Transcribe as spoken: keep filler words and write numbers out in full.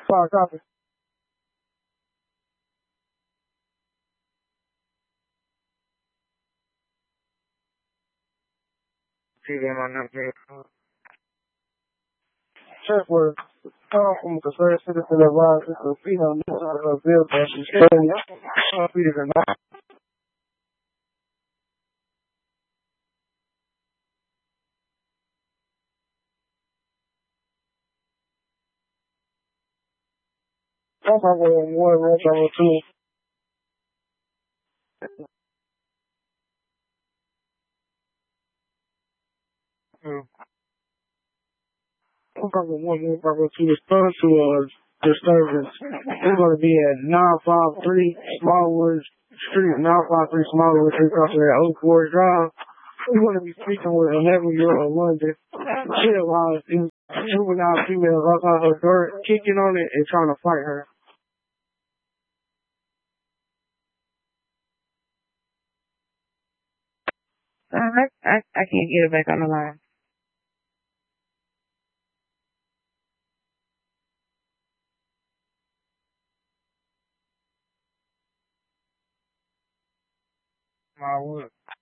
Fire copy. See them on that vehicle. Check word. Call from the first citizen that rises to feet on this side of a vehicle. She's standing up. Feet or not. That's how we're one, rush over two. Hmm. I'm talking one more number to respond to a disturbance. It's going to be at nine five three Smallwood Street, nine five three Smallwood Street, across there at Oak Forest Drive. We're going to be speaking with an eleven-year-old London. She was juvenile female outside her door, kicking on it and trying to fight her. I, I, I can't get it back on the line. I would.